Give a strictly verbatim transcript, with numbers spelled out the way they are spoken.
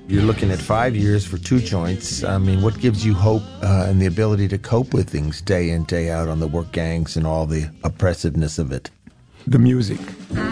You're looking at five years for two joints. I mean, what gives you hope uh, and the ability to cope with things day in, day out on the work gangs and all the oppressiveness of it? The music.